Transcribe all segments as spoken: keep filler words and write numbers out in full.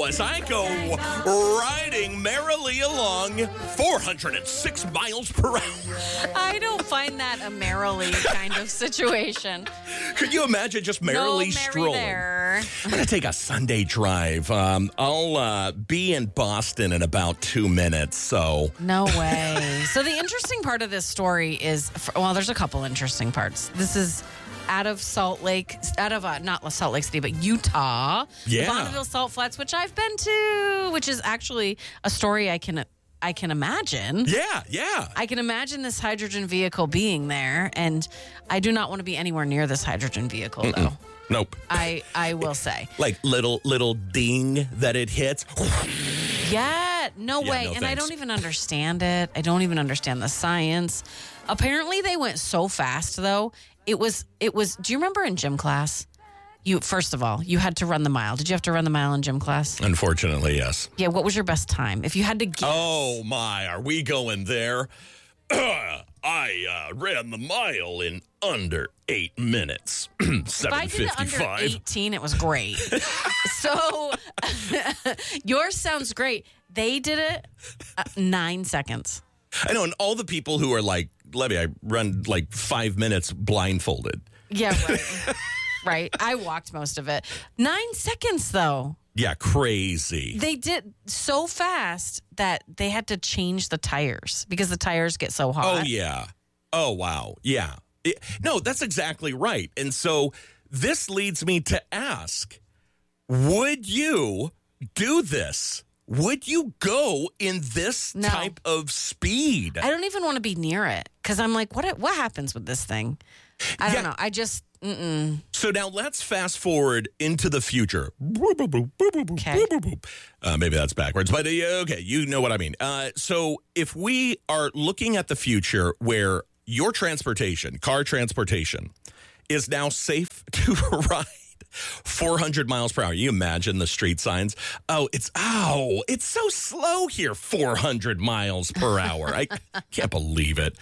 as I go riding merrily along four hundred six miles per hour. I don't find that a merrily kind of situation. Could you imagine just merrily no, strolling? There. I'm going to take a Sunday drive. Um, I'll uh, be in Boston in about two minutes, so... No way. So the interesting part of this story is, well, there's a couple interesting parts. This is out of Salt Lake, out of, uh, not Salt Lake City, but Utah. Yeah. Bonneville Salt Flats, which I've been to, which is actually a story I can... I can imagine. Yeah, yeah. I can imagine this hydrogen vehicle being there, and I do not want to be anywhere near this hydrogen vehicle, Mm-mm. though. Nope. I I will say. Like little little ding that it hits. Yeah, no Yeah, way. no and thanks. I don't even understand it. I don't even understand the science. Apparently they went so fast though. It was it was do you remember in gym class? You first of all, you had to run the mile. Did you have to run the mile in gym class? Unfortunately, yes. Yeah, what was your best time? If you had to guess. Oh my, are we going there? I uh, ran the mile in under eight minutes. If I did it under eighteen, it was great. So yours sounds great. They did it uh, nine seconds. I know, and all the people who are like, Levy, I run like five minutes blindfolded. Yeah, right. Right. I walked most of it. Nine seconds, though. Yeah, crazy. They did so fast that they had to change the tires because the tires get so hot. Oh, yeah. Oh, wow. Yeah. It- no, that's exactly right. And so this leads me to ask, would you do this? Would you go in this No. type of speed? I don't even want to be near it because I'm like, what What happens with this thing? I don't Yeah. know. I just, mm-mm. So now let's fast forward into the future. Okay. Uh, maybe that's backwards, but uh, okay, you know what I mean. Uh, so if we are looking at the future where your transportation, car transportation, is now safe to ride four hundred miles per hour. You imagine the street signs. Oh, it's, ow, it's so slow here, four hundred miles per hour. I can't believe it.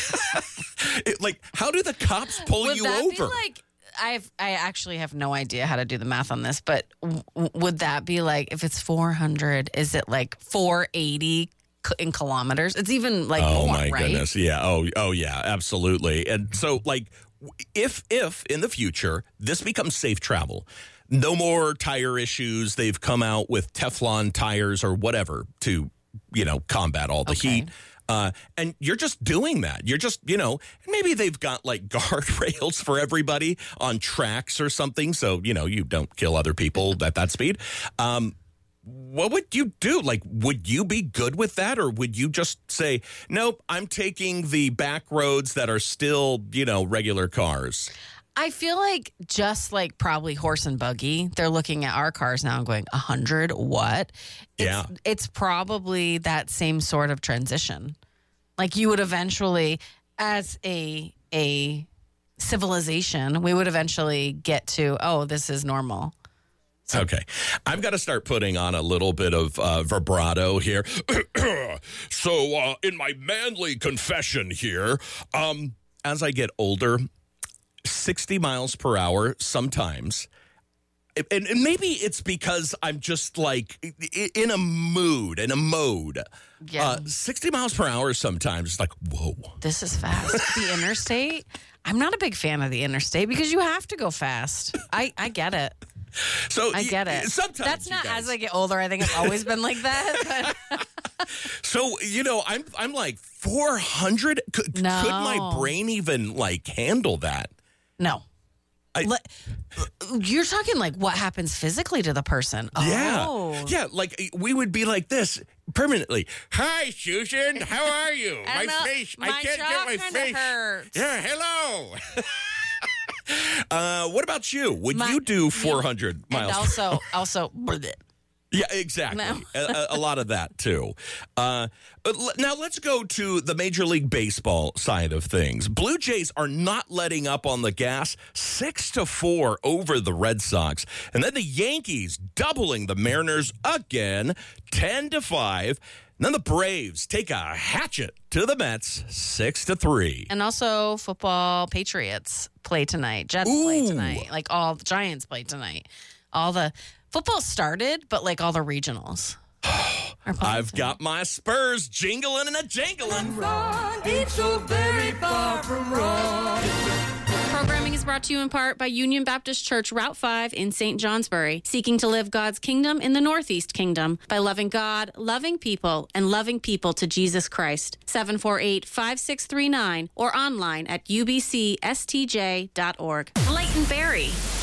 It, like, how do the cops pull Would you that over? be like, I've, I actually have no idea how to do the math on this, but w- would that be like, if it's four hundred, is it like four eighty in kilometers? It's even like oh more, my right? goodness. Yeah. Oh, oh yeah, absolutely. And so like, if, if in the future this becomes safe travel, no more tire issues. They've come out with Teflon tires or whatever to, you know, combat all the Okay. heat. Uh, and you're just doing that. You're just, you know, maybe they've got like guardrails for everybody on tracks or something. So, you know, you don't kill other people at that speed. Um, what would you do? Like, would you be good with that? Or would you just say, nope, I'm taking the back roads that are still, you know, regular cars? I feel like just like probably horse and buggy, they're looking at our cars now and going, one hundred what? It's, Yeah. It's probably that same sort of transition. Like you would eventually, as a a civilization, we would eventually get to, oh, this is normal. Okay. I've got to start putting on a little bit of uh, vibrato here. So, uh, in my manly confession here, um, as I get older, sixty miles per hour sometimes. And, and maybe it's because I'm just like i- in a mood, in a mode. Yeah. Uh, sixty miles per hour sometimes. It's like, whoa. This is fast. The interstate, I'm not a big fan of the interstate because you have to go fast. I, I get it. So I get y- it. Sometimes That's you not guys- as I get older. I think I've always been like that. But So, you know, I'm I'm like four hundred. Could, No. could my brain even like handle that? no. I- Le- You're talking like what happens physically to the person. Yeah. Oh. Yeah, like we would be like this permanently. Hi, Susan. How are you? I my know, face. my I can't jaw get my kinda face. hurts. Yeah, hello. uh, what about you? Would My- you do four hundred And miles? also, also, Yeah, exactly. No. a, a lot of that, too. Uh, l- now, let's go to the Major League Baseball side of things. Blue Jays are not letting up on the gas, six to four over the Red Sox. And then the Yankees doubling the Mariners again, ten to five. And then the Braves take a hatchet to the Mets, six to three. and also football. Patriots play tonight. Jets play Ooh. tonight. Like all the Giants play tonight. All the Football started, but like all the regionals. I've got my Spurs jingling and a jangling. Ain't so very far from wrong. Programming is brought to you in part by Union Baptist Church, Route five in Saint Johnsbury, seeking to live God's kingdom in the Northeast Kingdom by loving God, loving people, and loving people to Jesus Christ. seven four eight, five six three nine or online at u b c s t j dot org. Leighton Berry.